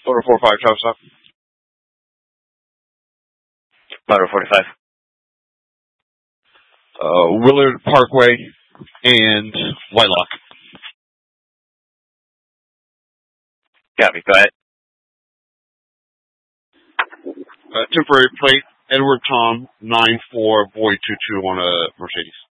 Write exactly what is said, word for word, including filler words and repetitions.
Motor four five, travel stop. Motor forty-five. Uh, Willard Parkway and Whitelock. Copy, go ahead. Uh, temporary plate, Edward Tom, nine four Boy two two on a Mercedes.